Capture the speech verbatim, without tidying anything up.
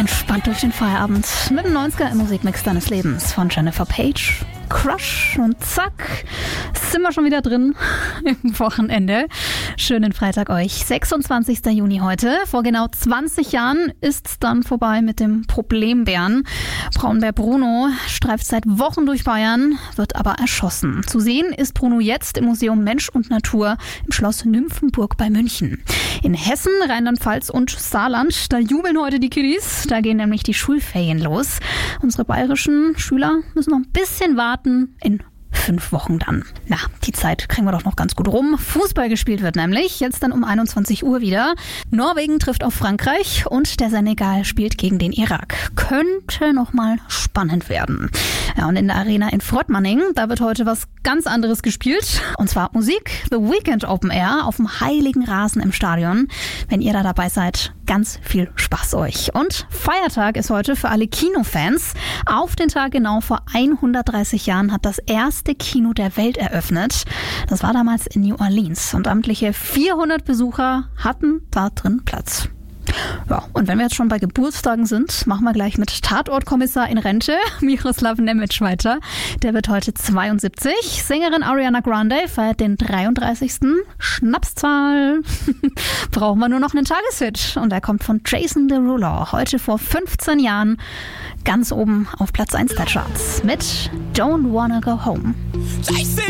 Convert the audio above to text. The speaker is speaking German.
Entspannt durch den Feierabend mit dem neunziger im Musikmix deines Lebens von Jennifer Page. Crush und zack, sind wir schon wieder drin im Wochenende. Schönen Freitag euch. sechsundzwanzigster Juni heute. Vor genau zwanzig Jahren ist's dann vorbei mit dem Problembären. Braunbär Bruno streift seit Wochen durch Bayern, wird aber erschossen. Zu sehen ist Bruno jetzt im Museum Mensch und Natur im Schloss Nymphenburg bei München. In Hessen, Rheinland-Pfalz und Saarland, da jubeln heute die Kiddies. Da gehen nämlich die Schulferien los. Unsere bayerischen Schüler müssen noch ein bisschen warten. In fünf Wochen dann. Na, die Zeit kriegen wir doch noch ganz gut rum. Fußball gespielt wird nämlich jetzt dann um einundzwanzig Uhr wieder. Norwegen trifft auf Frankreich und der Senegal spielt gegen den Irak. Könnte noch mal spannend werden. Ja, und in der Arena in Fröttmanning, da wird heute was ganz anderes gespielt. Und zwar Musik, The Weekend Open Air auf dem heiligen Rasen im Stadion. Wenn ihr da dabei seid, ganz viel Spaß euch. Und Feiertag ist heute für alle Kinofans. Auf den Tag genau vor hundertdreißig Jahren hat das erste Kino der Welt eröffnet. Das war damals in New Orleans und amtliche vierhundert Besucher hatten da drin Platz. Ja, und wenn wir jetzt schon bei Geburtstagen sind, machen wir gleich mit Tatortkommissar in Rente, Miroslav Nemec weiter. Der wird heute zweiundsiebzig. Sängerin Ariana Grande feiert den dreiunddreißigsten Schnapszahl. Brauchen wir nur noch einen Tageshit. Und er kommt von Jason Derulo. Heute vor fünfzehn Jahren ganz oben auf Platz eins der Charts mit Don't Wanna Go Home. Jason